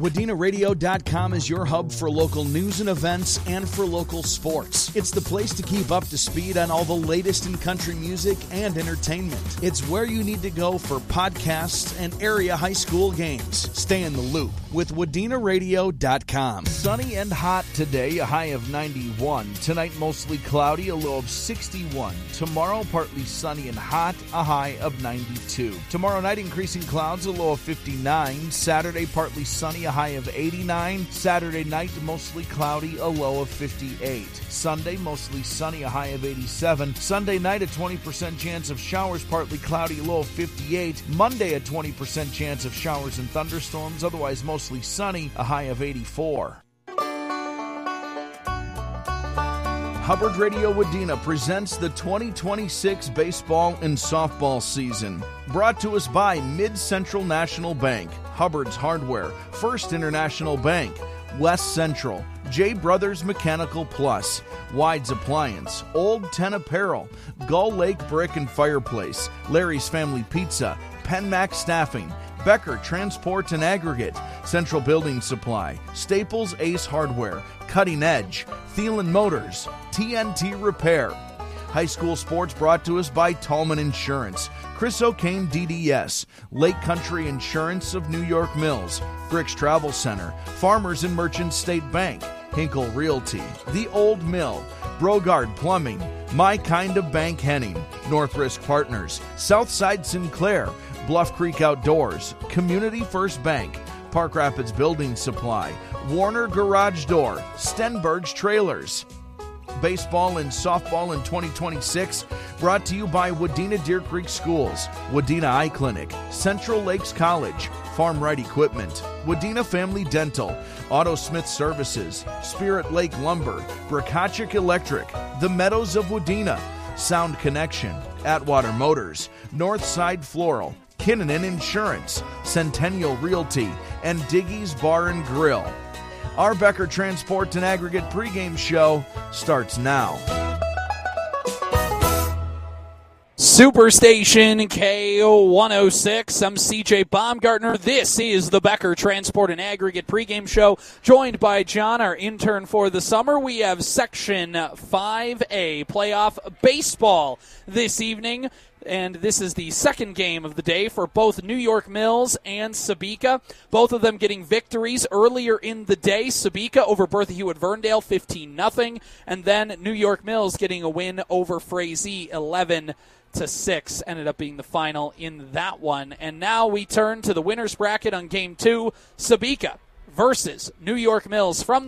WadenaRadio.com is your hub for local news and events and for local sports. It's the place to keep up to speed on all the latest in country music and entertainment. It's where you need to go for podcasts and area high school games. Stay in the loop with WadenaRadio.com. Sunny and hot today, a high of 91. Tonight, mostly cloudy, a low of 61. Tomorrow, partly sunny and hot, a high of 92. Tomorrow night, increasing clouds, a low of 59. Saturday, partly sunny, a high of 89. Saturday night, mostly cloudy, a low of 58. Sunday, mostly sunny, a high of 87. Sunday night, a 20% chance of showers, partly cloudy, low of 58. Monday, a 20% chance of showers and thunderstorms, otherwise mostly sunny, a high of 84. Hubbard Radio Wadena presents the 2026 baseball and softball season. Brought to us by Mid-Central National Bank, Hubbard's Hardware, First International Bank, West Central, J. Brothers Mechanical Plus, Wides Appliance, Old 10 Apparel, Gull Lake Brick and Fireplace, Larry's Family Pizza, Penmac Staffing, Becker Transport and Aggregate, Central Building Supply, Staples Ace Hardware, Cutting Edge, Thielen Motors, TNT Repair. High school sports brought to us by Tallman Insurance, Chris O'Kane DDS, Lake Country Insurance of New York Mills, Bricks Travel Center, Farmers and Merchants State Bank, Hinkle Realty, The Old Mill, Brogard Plumbing, My Kind of Bank Henning, North Risk Partners, Southside Sinclair, Bluff Creek Outdoors, Community First Bank, Park Rapids Building Supply, Warner Garage Door, Stenberg's Trailers. Baseball and softball in 2026 brought to you by Wadena Deer Creek Schools, Wadena Eye Clinic, Central Lakes College, Farm Right Equipment, Wadena Family Dental, Auto Smith Services, Spirit Lake Lumber, Bracachik Electric, The Meadows of Wadena, Sound Connection, Atwater Motors, Northside Floral, Kinnanen Insurance, Centennial Realty, and Diggy's Bar and Grill. Our Becker Transport and Aggregate pregame show starts now. Superstation K106. I'm CJ Baumgartner. This is the Becker Transport and Aggregate pregame show. Joined by John, our intern for the summer. We have Section 5A playoff baseball this evening. And this is the second game of the day for both New York Mills and Sebeka. Both of them getting victories earlier in the day. Sebeka over Bertha Hewitt Verndale, 15-0. And then New York Mills getting a win over Frazee, 11-6. Ended up being the final in that one. And now we turn to the winner's bracket on Game 2. Sebeka versus New York Mills from